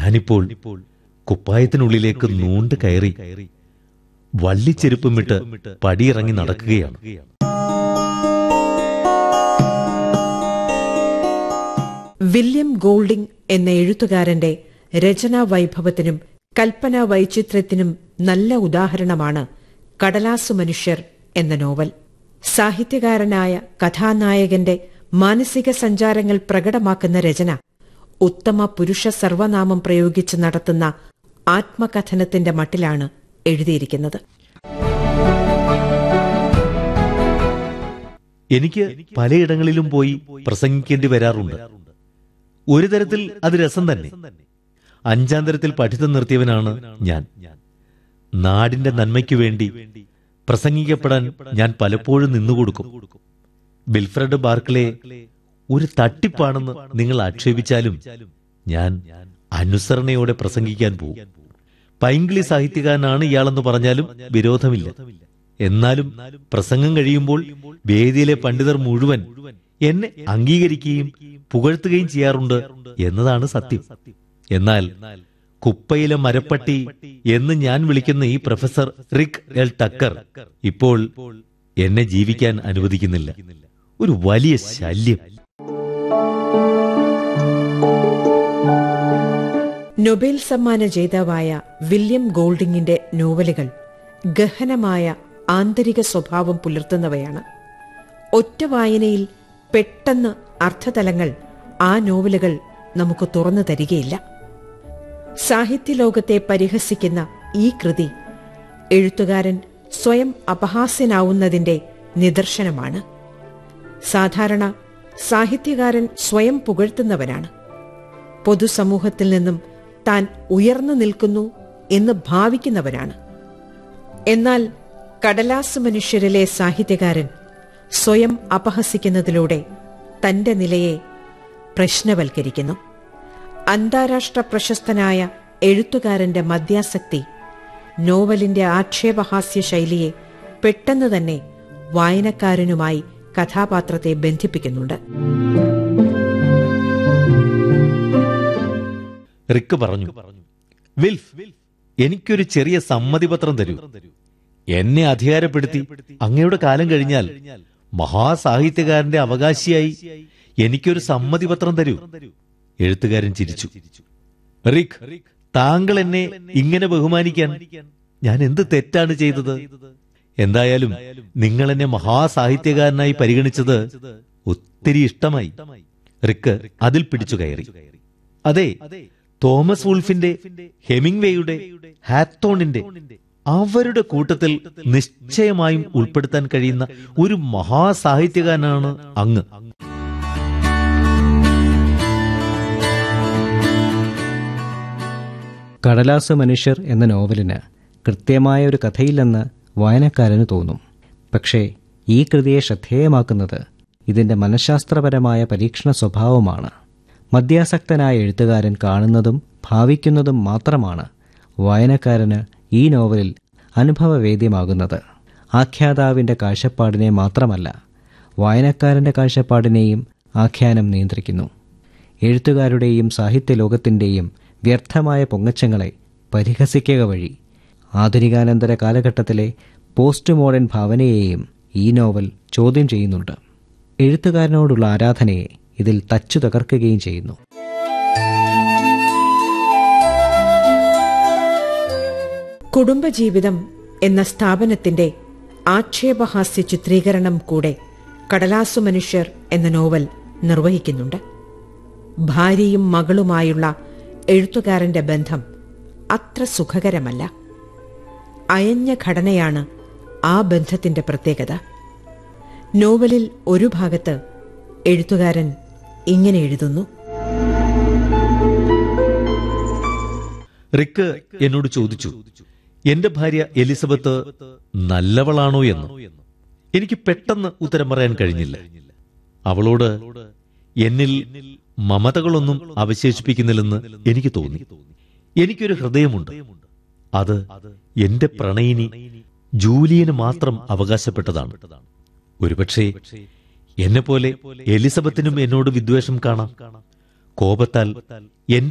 ഞാനിപ്പോൾ കുപ്പായത്തിനുള്ളിലേക്ക് നൂണ്ട് കയറി വള്ളിച്ചെരുപ്പും വിട്ട് പടിയിറങ്ങി നടക്കുകയാണ്. വില്യം ഗോൾഡിംഗ് എന്ന എഴുത്തുകാരന്റെ രചനാ വൈഭവത്തിനും കൽപ്പനാ വൈചിത്ര്യത്തിനും നല്ല ഉദാഹരണമാണ് കടലാസു മനുഷ്യർ എന്ന നോവൽ. സാഹിത്യകാരനായ കഥാനായകന്റെ മാനസിക സഞ്ചാരങ്ങൾ പ്രകടമാക്കുന്ന രചന ഉത്തമ പുരുഷ സർവനാമം പ്രയോഗിച്ച് നടത്തുന്ന ആത്മകഥനത്തിന്റെ മട്ടിലാണ് എഴുതിയിരിക്കുന്നത്. എനിക്ക് പലയിടങ്ങളിലും പോയി പ്രസംഗിക്കേണ്ടി വരാറുണ്ട്. ഒരു തരത്തിൽ അത് രസം തന്നെ. 5ാം തരത്തിൽ പഠിത്തം നിർത്തിയവനാണ് ഞാൻ. നാടിന്റെ നന്മയ്ക്കു വേണ്ടി പ്രസംഗിക്കപ്പെടാൻ ഞാൻ പലപ്പോഴും നിന്നുകൊടുക്കും. വിൽഫ്രഡ് ബാർക്ലേ ഒരു തട്ടിപ്പാണെന്ന് നിങ്ങൾ ആക്ഷേപിച്ചാലും ഞാൻ അനുസരണയോടെ പ്രസംഗിക്കാൻ പോകും. പൈങ്കിളി സാഹിത്യകാരനാണ് ഇയാളെന്ന് പറഞ്ഞാലും വിരോധമില്ല. എന്നാലും പ്രസംഗം കഴിയുമ്പോൾ വേദിയിലെ പണ്ഡിതർ മുഴുവൻ എന്നെ അംഗീകരിക്കുകയും പുകഴ്ത്തുകയും ചെയ്യാറുണ്ട് എന്നതാണ് സത്യം. എന്നാൽ കുപ്പയിലെ മരപ്പട്ടി എന്ന് ഞാൻ വിളിക്കുന്ന ഈ പ്രൊഫസർ റിക് എൽ ടക്കർ ഇപ്പോൾ എന്നെ ജീവിക്കാൻ അനുവദിക്കുന്നില്ല. ഒരു വലിയ ശല്യം. നൊബേൽ സമ്മാന ജേതാവായ വില്യം ഗോൾഡിംഗിന്റെ നോവലുകൾ ഗഹനമായ ആന്തരിക സ്വഭാവം പുലർത്തുന്നവയാണ്. ഒറ്റ വായനയിൽ പെട്ടെന്ന് അർത്ഥതലങ്ങൾ ആ നോവലുകൾ നമുക്ക് തുറന്നു തരികയില്ല. സാഹിത്യലോകത്തെ പരിഹസിക്കുന്ന ഈ കൃതി എഴുത്തുകാരൻ സ്വയം അപഹാസ്യനാവുന്നതിന്റെ നിദർശനമാണ്. സാധാരണ സാഹിത്യകാരൻ സ്വയം പുകഴ്ത്തുന്നവനാണ്. പൊതുസമൂഹത്തിൽ നിന്നും താൻ ഉയർന്നു നിൽക്കുന്നു എന്ന് ഭാവിക്കുന്നവനാണ്. എന്നാൽ കടലാസ് മനുഷ്യരിലെ സാഹിത്യകാരൻ സ്വയം അപഹസിക്കുന്നതിലൂടെ തന്റെ നിലയെ പ്രശ്നവൽക്കരിക്കുന്നു. അന്താരാഷ്ട്ര പ്രശസ്തനായ എഴുത്തുകാരന്റെ മദ്യാസക്തി നോവലിന്റെ ആക്ഷേപഹാസ്യ ശൈലിയെ പെട്ടെന്ന് തന്നെ വായനക്കാരനുമായി കഥാപാത്രത്തെ ബന്ധിപ്പിക്കുന്നുണ്ട്. റിക്ക് പറഞ്ഞു, വിൽഫ്, എനിക്കൊരു ചെറിയ സമ്മതിപത്രം തരൂ. എന്നെ അധികാരപ്പെടുത്തി അങ്ങയുടെ കാലം കഴിഞ്ഞാൽ മഹാസാഹിത്യകാരന്റെ അവകാശിയായി എനിക്കൊരു സമ്മതിപത്രം തരൂ. എഴുത്തുകാരൻ ചിരിച്ചു. റിക്, താങ്കൾ എന്നെ ഇങ്ങനെ ബഹുമാനിക്കാൻ ഞാൻ എന്ത് തെറ്റാണ് ചെയ്തത്? എന്തായാലും നിങ്ങൾ എന്നെ മഹാസാഹിത്യകാരനായി പരിഗണിച്ചത് ഒത്തിരി ഇഷ്ടമായി. റിക്ക് അതിൽ പിടിച്ചു കയറി. അതെ, തോമസ് വുൾഫിന്റെ, ഹെമിംഗ്വേയുടെ, ഹാത്തോണിന്റെ, അവരുടെ കൂട്ടത്തിൽ നിശ്ചയമായും ഉൾപ്പെടുത്താൻ കഴിയുന്ന ഒരു മഹാസാഹിത്യകാരനാണ് അങ്ങ്. കടലാസ് മനുഷ്യർ എന്ന നോവലിന് കൃത്യമായ ഒരു കഥയില്ലെന്ന് വായനക്കാരന് തോന്നും. പക്ഷേ ഈ കൃതിയെ ശ്രദ്ധേയമാക്കുന്നത് ഇതിന്റെ മനഃശാസ്ത്രപരമായ പരീക്ഷണ സ്വഭാവമാണ്. മദ്യാസക്തനായ എഴുത്തുകാരൻ കാണുന്നതും ഭാവിക്കുന്നതും മാത്രമാണ് വായനക്കാരന് ഈ നോവലിൽ അനുഭവവേദ്യമാകുന്നത്. ആഖ്യാതാവിൻ്റെ കാഴ്ചപ്പാടിനെ മാത്രമല്ല, വായനക്കാരൻ്റെ കാഴ്ചപ്പാടിനെയും ആഖ്യാനം നിയന്ത്രിക്കുന്നു. എഴുത്തുകാരുടെയും സാഹിത്യലോകത്തിൻ്റെയും വ്യർത്ഥമായ പൊങ്ങച്ചങ്ങളെ പരിഹസിക്കുക വഴി ആധുനികാനന്തര കാലഘട്ടത്തിലെ പോസ്റ്റ് മോഡേൺ ഭാവനയെയും ഈ നോവൽ ചോദ്യം ചെയ്യുന്നുണ്ട്. എഴുത്തുകാരനോടുള്ള ആരാധനയെ ഇതിൽ തച്ചു തകർക്കുകയും ചെയ്യുന്നു. കുടുംബജീവിതം എന്ന സ്ഥാപനത്തിന്റെ ആക്ഷേപഹാസ്യ ചിത്രീകരണം കൂടെ കടലാസു മനുഷ്യർ എന്ന നോവൽ നിർവഹിക്കുന്നുണ്ട്. ഭാര്യയും മകളുമായുള്ള എഴുത്തുകാരന്റെ ബന്ധം അത്ര സുഖകരമല്ല. അയഞ്ഞ ഘടനയാണ് ആ ബന്ധത്തിന്റെ പ്രത്യേകത. നോവലിൽ ഒരു ഭാഗത്ത് എഴുത്തുകാരൻ ഇങ്ങനെ എഴുതുന്നു: റിക്ക് എന്നോട് ചോദിച്ചു, എന്റെ ഭാര്യ എലിസബത്ത് നല്ലവളാണോ എന്ന്. എനിക്ക് പെട്ടെന്ന് ഉത്തരം പറയാൻ കഴിഞ്ഞില്ല. അവളോട് എന്നിൽ മമതകളൊന്നും അവശേഷിപ്പിക്കുന്നില്ലെന്ന് എനിക്ക് തോന്നി. എനിക്കൊരു ഹൃദയമുണ്ട്. അത് എന്റെ പ്രണയിനി ജൂലിയന് മാത്രം അവകാശപ്പെട്ടതാണ്. ഒരുപക്ഷെ എന്നെപ്പോലെ എലിസബത്തിനും എന്നോട് വിദ്വേഷം കാണാം. കോപത്താൽ എന്റെ